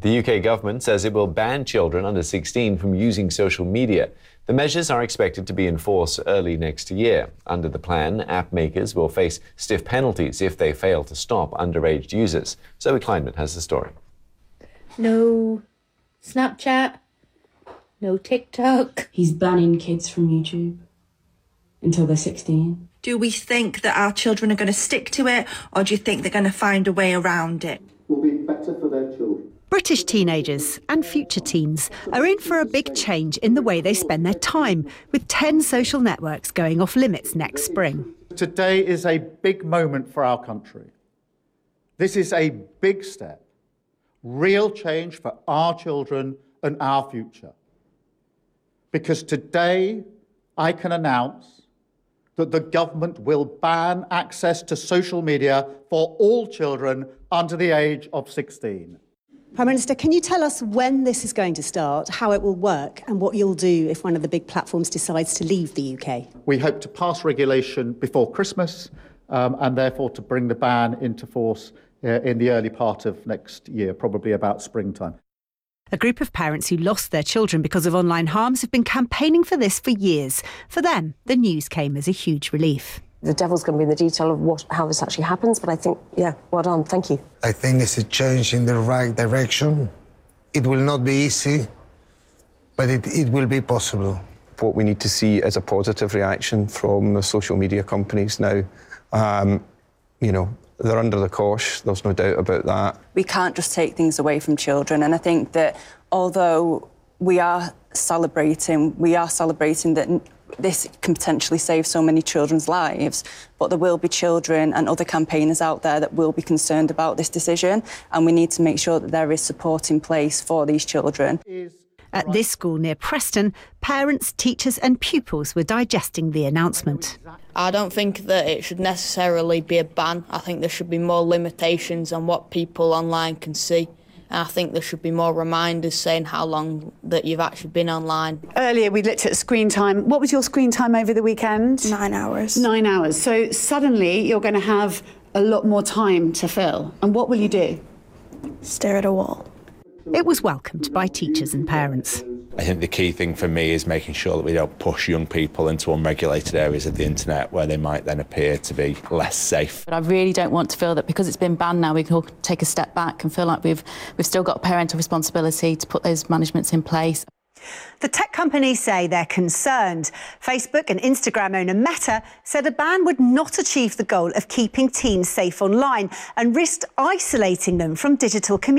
The UK government says it will ban children under 16 from using social media. The measures are expected to be in force early next year. Under the plan, app makers will face stiff penalties if they fail to stop underage users. Zoe Kleinman has the story. No Snapchat, no TikTok. He's banning kids from YouTube until they're 16. Do we think that our children are going to stick to it, or do you think they're going to find a way around it? Will be better for their children. British teenagers and future teens are in for a big change in the way they spend their time, with 10 social networks going off limits next spring. Today is a big moment for our country. This is a big step, real change for our children and our future. Because today I can announce that the government will ban access to social media for all children under the age of 16. Prime Minister, can you tell us when this is going to start, how it will work, and what you'll do if one of the big platforms decides to leave the UK? We hope to pass regulation before Christmas and therefore to bring the ban into force in the early part of next year, probably about springtime. A group of parents who lost their children because of online harms have been campaigning for this for years. For them, the news came as a huge relief. The devil's going to be in the detail of how this actually happens, but I think, yeah, well done, thank you. I think it's a change in the right direction. It will not be easy, but it will be possible. What we need to see is a positive reaction from the social media companies now. They're under the cosh, there's no doubt about that. We can't just take things away from children, and I think that although we are celebrating that this can potentially save so many children's lives, but there will be children and other campaigners out there that will be concerned about this decision, and we need to make sure that there is support in place for these children. At this school near Preston, parents, teachers and pupils were digesting the announcement. I don't think that it should necessarily be a ban. I think there should be more limitations on what people online can see. I think there should be more reminders saying how long that you've actually been online. Earlier we looked at screen time. What was your screen time over the weekend? 9 hours. 9 hours. So suddenly you're going to have a lot more time to fill. And what will you do? Stare at a wall. It was welcomed by teachers and parents. I think the key thing for me is making sure that we don't push young people into unregulated areas of the internet where they might then appear to be less safe. But I really don't want to feel that because it's been banned now we can all take a step back and feel like we've still got a parental responsibility to put those managements in place. The tech companies say they're concerned. Facebook and Instagram owner Meta said a ban would not achieve the goal of keeping teens safe online and risked isolating them from digital communities.